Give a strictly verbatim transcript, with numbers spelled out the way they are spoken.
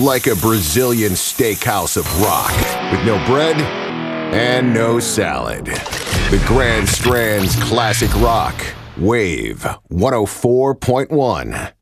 like a Brazilian steakhouse of rock, with no bread and no salad. The Grand Strand's classic rock, Wave one oh four point one.